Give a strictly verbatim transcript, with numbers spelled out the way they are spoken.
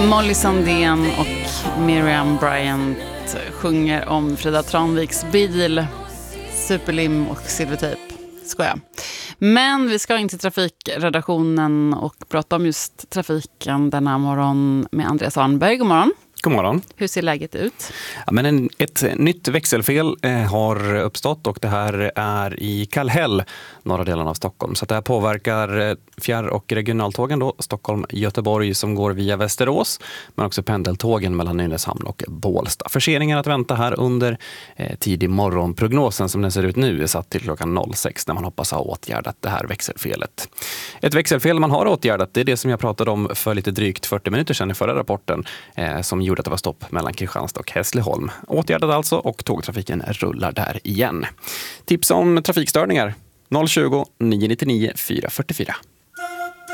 Molly Sandén och Miriam Bryant sjunger om Frida Tranviks bil, Superlim och Silvertejp. Skoja. Men vi ska in till trafikredaktionen och prata om just trafiken denna morgon med Andreas Arnberg. God morgon. God morgon. Hur ser läget ut? Ja, men en, ett nytt växelfel eh, har uppstått och det här är i Kallhäll, norra delen av Stockholm. Så det här påverkar eh, fjärr- och regionaltågen då, Stockholm-Göteborg som går via Västerås, men också pendeltågen mellan Nynäshamn och Bålsta. Förseningar att vänta här under eh, tidig morgon. Prognosen som den ser ut nu är satt till klockan noll sex när man hoppas ha åtgärdat det här växelfelet. Ett växelfel man har åtgärdat, det är det som jag pratade om för lite drygt fyrtio minuter sedan i förra rapporten eh, som gjorde att det var stopp mellan Kristianstad och Hässleholm. Åtgärdat alltså och tågtrafiken rullar där igen. Tips om trafikstörningar noll tjugo, nio nio nio, fyra fyra fyra.